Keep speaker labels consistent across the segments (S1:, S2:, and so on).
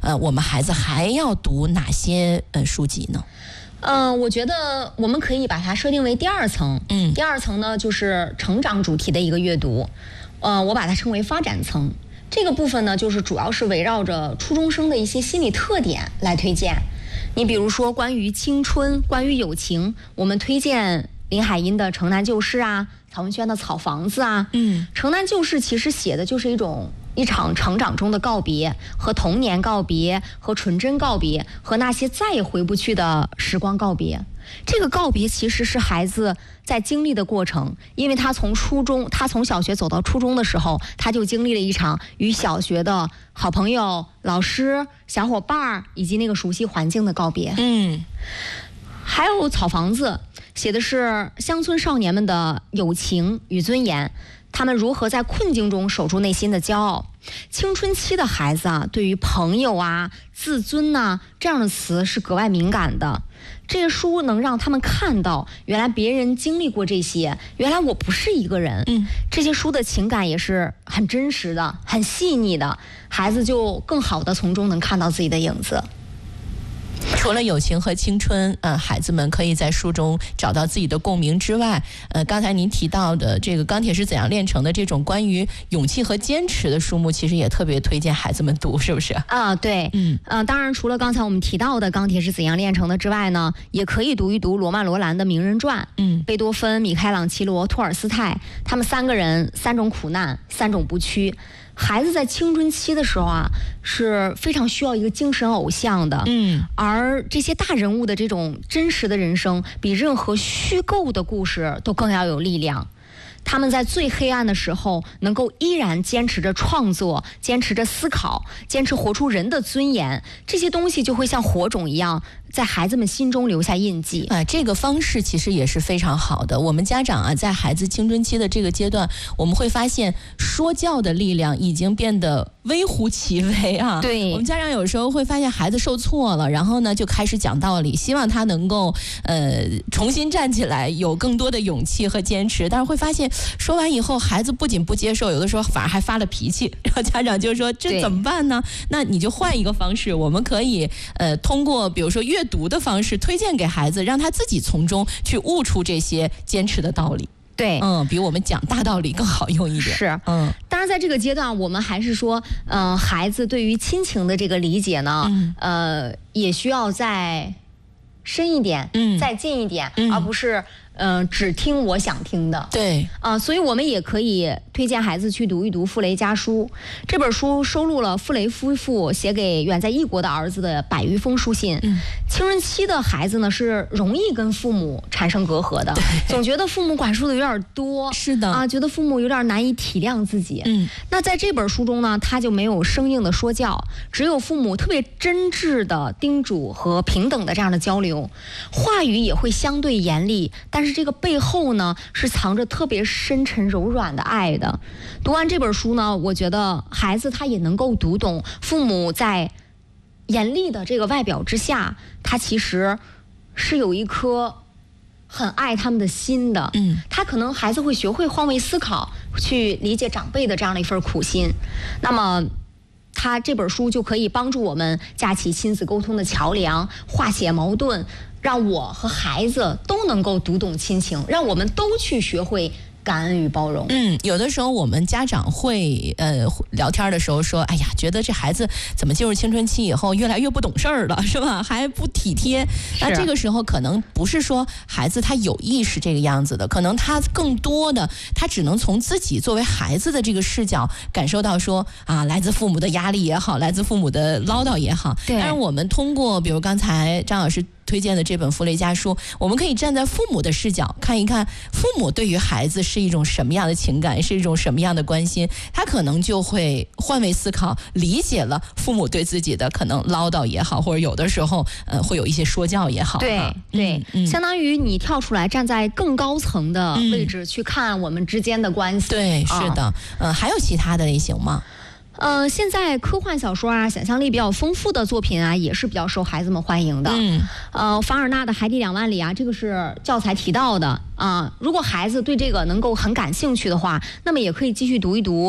S1: 我们孩子还要读哪些书籍呢？
S2: 我觉得我们可以把它设定为第二层。第二层呢就是成长主题的一个阅读，我把它称为发展层。这个部分呢，就是主要是围绕着初中生的一些心理特点来推荐。你比如说关于青春、关于友情，我们推荐林海音的《城南旧事》啊，曹文轩的《草房子》啊。城南旧事其实写的就是一场成长中的告别，和童年告别，和纯真告别，和那些再也回不去的时光告别。这个告别其实是孩子在经历的过程，因为他从小学走到初中的时候，他就经历了一场与小学的好朋友、老师、小伙伴以及那个熟悉环境的告别。还有草房子写的是乡村少年们的友情与尊严，他们如何在困境中守住内心的骄傲。青春期的孩子啊，对于朋友啊、自尊呐这样的词是格外敏感的。这些书能让他们看到，原来别人经历过这些，原来我不是一个人。这些书的情感也是很真实的、很细腻的，孩子就更好的从中能看到自己的影子。
S1: 除了友情和青春，孩子们可以在书中找到自己的共鸣之外，刚才您提到的这个《钢铁是怎样炼成的》这种关于勇气和坚持的书目，其实也特别推荐孩子们读，是不是？
S2: 对，当然除了刚才我们提到的《钢铁是怎样炼成的》之外呢，也可以读一读罗曼·罗兰的《名人传》。贝多芬、米开朗基罗、托尔斯泰，他们三个人3种苦难，3种不屈。孩子在青春期的时候啊，是非常需要一个精神偶像的。而这些大人物的这种真实的人生，比任何虚构的故事都更要有力量。他们在最黑暗的时候，能够依然坚持着创作，坚持着思考，坚持活出人的尊严，这些东西就会像火种一样，在孩子们心中留下印记。
S1: 这个方式其实也是非常好的。我们家长啊，在孩子青春期的这个阶段，我们会发现说教的力量已经变得微乎其微啊。
S2: 对，
S1: 我们家长有时候会发现孩子受挫了，然后呢就开始讲道理，希望他能够重新站起来，有更多的勇气和坚持。但是会发现说完以后，孩子不仅不接受，有的时候反而还发了脾气，然后家长就说这怎么办呢？那你就换一个方式，我们可以通过比如说阅读的方式推荐给孩子，让他自己从中去悟出这些坚持的道理。
S2: 对，
S1: 比我们讲大道理更好用一点。
S2: 是，当然在这个阶段，我们还是说，孩子对于亲情的这个理解呢，也需要再深一点，再近一点，而不是只听我想听的。
S1: 对，
S2: 所以我们也可以推荐孩子去读一读《傅雷家书》。这本书收录了傅雷夫妇写给远在异国的儿子的100余封书信。青春期的孩子呢，是容易跟父母产生隔阂的，总觉得父母管束的有点多，
S1: 是的，
S2: 觉得父母有点难以体谅自己。那在这本书中呢，他就没有生硬的说教，只有父母特别真挚的叮嘱和平等的这样的交流，话语也会相对严厉，但是这个背后呢，是藏着特别深沉柔软的爱的。读完这本书呢，我觉得孩子他也能够读懂父母在严厉的这个外表之下，他其实是有一颗很爱他们的心的。他可能孩子会学会换位思考，去理解长辈的这样的一份苦心。那么他这本书就可以帮助我们架起亲子沟通的桥梁，化解矛盾，让我和孩子都能够读懂亲情，让我们都去学会感恩与包容。
S1: 有的时候我们家长会聊天的时候说，哎呀，觉得这孩子怎么进入青春期以后越来越不懂事儿了，是吧？还不体贴。那这个时候可能不是说孩子他有意识这个样子的，可能他更多的他只能从自己作为孩子的这个视角感受到说来自父母的压力也好，来自父母的唠叨也好。当然我们通过比如刚才张老师推荐的这本《傅雷家书》，我们可以站在父母的视角看一看父母对于孩子是一种什么样的情感，是一种什么样的关心，他可能就会换位思考，理解了父母对自己的可能唠叨也好，或者有的时候会有一些说教也好。
S2: 对，相当于你跳出来站在更高层的位置去看我们之间的关系。
S1: 对，是的。还有其他的类型吗？
S2: 现在科幻小说啊，想象力比较丰富的作品啊，也是比较受孩子们欢迎的。凡尔纳的《海底2万里》啊，这个是教材提到的啊。如果孩子对这个能够很感兴趣的话，那么也可以继续读一读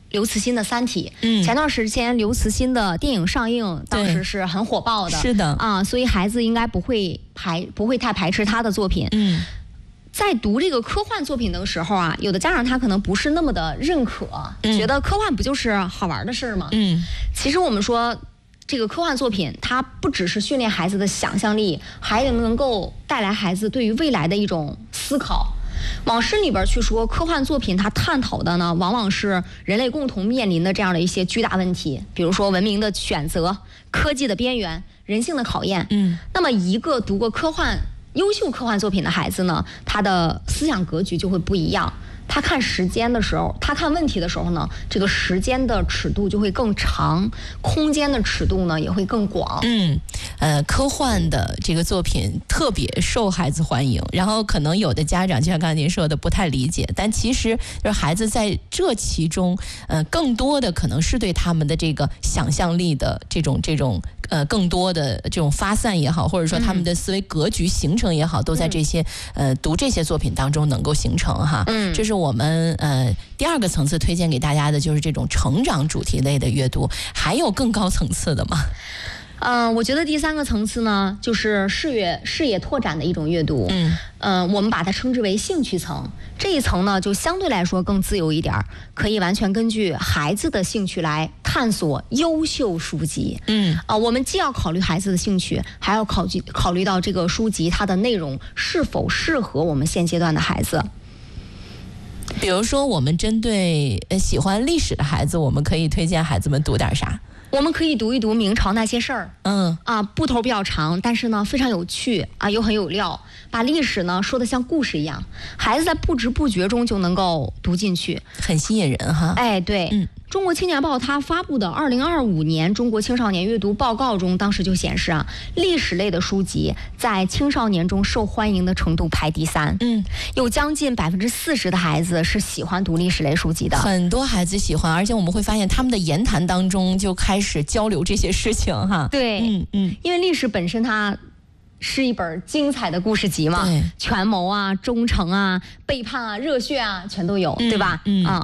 S2: 刘慈欣的《三体》，前段时间刘慈欣的电影上映，当时是很火爆的，
S1: 是的
S2: 啊，所以孩子应该不会太排斥他的作品。在读这个科幻作品的时候啊，有的家长他可能不是那么的认可，觉得科幻不就是好玩的事儿吗？其实我们说，这个科幻作品它不只是训练孩子的想象力，还能够带来孩子对于未来的一种思考。往深里边去说，科幻作品它探讨的呢，往往是人类共同面临的这样的一些巨大问题，比如说文明的选择、科技的边缘、人性的考验。那么一个读过优秀科幻作品的孩子呢，他的思想格局就会不一样。他看时间的时候，他看问题的时候呢，这个时间的尺度就会更长，空间的尺度呢也会更广。
S1: 科幻的这个作品特别受孩子欢迎，然后可能有的家长就像刚才您说的不太理解，但其实就是孩子在这其中，更多的可能是对他们的这个想象力的这种更多的这种发散也好，或者说他们的思维格局形成也好，都在这些读这些作品当中能够形成哈。这是我们第二个层次推荐给大家的，就是这种成长主题类的阅读。还有更高层次的吗？
S2: 我觉得第三个层次呢，就是视野拓展的一种阅读。我们把它称之为兴趣层。这一层呢，就相对来说更自由一点，可以完全根据孩子的兴趣来探索优秀书籍。我们既要考虑孩子的兴趣，还要考虑到这个书籍它的内容是否适合我们现阶段的孩子。
S1: 比如说，我们针对喜欢历史的孩子，我们可以推荐孩子们读点啥？
S2: 我们可以读一读明朝那些事儿。部头比较长，但是呢非常有趣啊，又很有料，把历史呢说得像故事一样，孩子在不知不觉中就能够读进去，
S1: 很吸引人哈。
S2: 对。中国青年报它发布的2025年中国青少年阅读报告中，当时就显示啊，历史类的书籍在青少年中受欢迎的程度排第3。有将近40%的孩子是喜欢读历史类书籍的，
S1: 很多孩子喜欢，而且我们会发现他们的言谈当中就开始交流这些事情哈。
S2: 对，因为历史本身它是一本精彩的故事集嘛，权谋啊、忠诚啊、背叛啊、热血啊，全都有，对吧？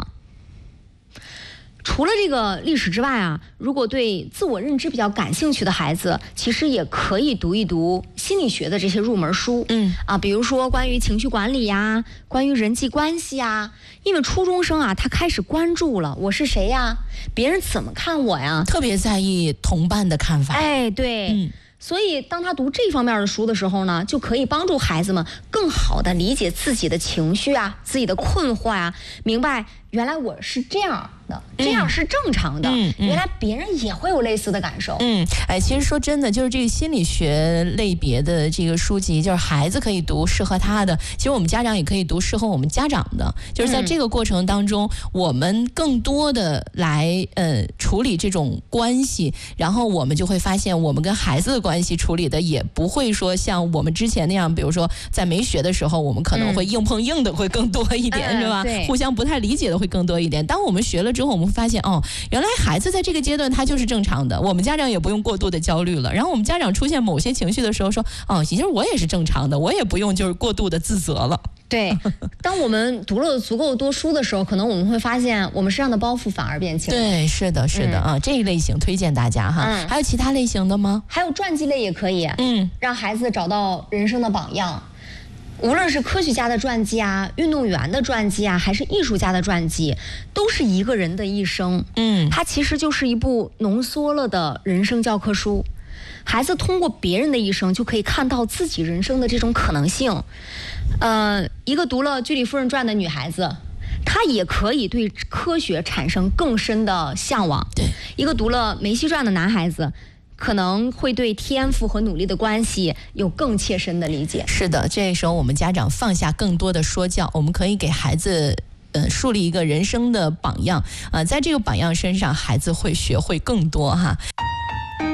S2: 除了这个历史之外啊，如果对自我认知比较感兴趣的孩子，其实也可以读一读心理学的这些入门书。比如说关于情绪管理呀，关于人际关系呀。因为初中生啊，他开始关注了我是谁呀，别人怎么看我呀，
S1: 特别在意同伴的看法。
S2: 对。所以当他读这方面的书的时候呢，就可以帮助孩子们更好的理解自己的情绪啊，自己的困惑啊，明白原来我是这样的，这样是正常的，原来别人也会有类似的感受。
S1: 其实说真的，就是这个心理学类别的这个书籍，就是孩子可以读适合他的，其实我们家长也可以读适合我们家长的。就是在这个过程当中，我们更多的来处理这种关系，然后我们就会发现，我们跟孩子的关系处理的也不会说像我们之前那样，比如说在没学的时候，我们可能会硬碰硬的会更多一点，是吧？互相不太理解的会更多一点。当我们学了之后，我们会发现原来孩子在这个阶段他就是正常的，我们家长也不用过度的焦虑了。然后我们家长出现某些情绪的时候说，其实我也是正常的，我也不用就是过度的自责了。
S2: 对，当我们读了足够多书的时候，可能我们会发现我们身上的包袱反而变轻。
S1: 对，是的这一类型推荐大家哈。还有其他类型的吗？
S2: 还有传记类也可以，让孩子找到人生的榜样。无论是科学家的传记啊，运动员的传记啊，还是艺术家的传记，都是一个人的一生。它其实就是一部浓缩了的人生教科书。孩子通过别人的一生，就可以看到自己人生的这种可能性。一个读了居里夫人传的女孩子，她也可以对科学产生更深的向往。
S1: 对，
S2: 一个读了梅西传的男孩子，可能会对天赋和努力的关系有更切身的理解。
S1: 是的，这时候我们家长放下更多的说教，我们可以给孩子树立一个人生的榜样在这个榜样身上，孩子会学会更多哈。